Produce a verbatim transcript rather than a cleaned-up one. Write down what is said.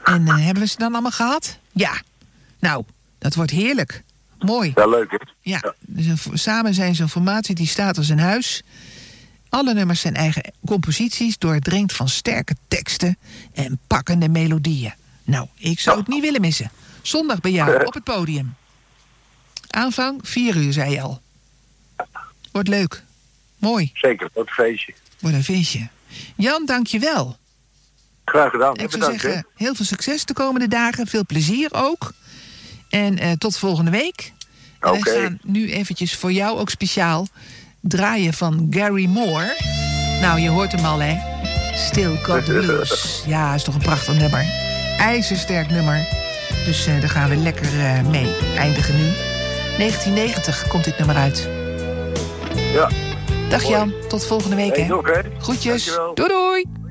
En uh, hebben we ze dan allemaal gehad? Ja. Nou, dat wordt heerlijk. Mooi. Ja, leuk hè? Ja, dus een, samen zijn ze een formatie die staat als een huis. Alle nummers zijn eigen composities, doordrenkt van sterke teksten en pakkende melodieën. Nou, ik zou het niet willen missen. Zondag bij jou, op het podium. Aanvang vier uur, zei je al. Wordt leuk. Mooi. Zeker, wat een feestje. Wordt een feestje. Jan, dank je wel. Graag gedaan. Ik zou Bedankt, zeggen, hè? heel veel succes de komende dagen. Veel plezier ook. En uh, tot volgende week. En Oké. wij gaan nu eventjes voor jou ook speciaal draaien van Gary Moore. Nou, je hoort hem al, hè? Still Got the Blues. Ja, is toch een prachtig nummer. IJzersterk nummer. Dus uh, daar gaan we lekker uh, mee eindigen nu. negentien negentig komt dit nummer uit. Ja. Dag Mooi. Jan, tot volgende week, Hey, hè? nog, hè? Groetjes. Dankjewel. Doei doei.